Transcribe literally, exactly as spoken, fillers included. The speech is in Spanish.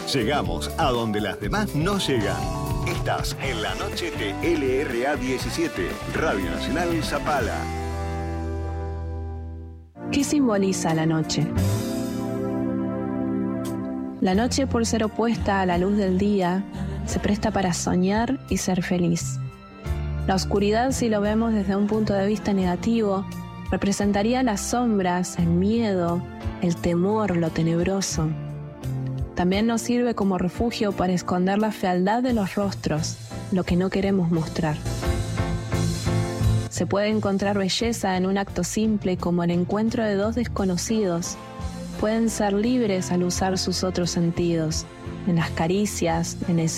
Llegamos a donde las demás no llegan. Estás en la noche de L R A diecisiete, Radio Nacional Zapala. ¿Qué simboliza la noche? La noche, por ser opuesta a la luz del día, se presta para soñar y ser feliz. La oscuridad, si lo vemos desde un punto de vista negativo, representaría las sombras, el miedo, el temor, lo tenebroso. También nos sirve como refugio para esconder la fealdad de los rostros, lo que no queremos mostrar. Se puede encontrar belleza en un acto simple como el encuentro de dos desconocidos. Pueden ser libres al usar sus otros sentidos, en las caricias, en el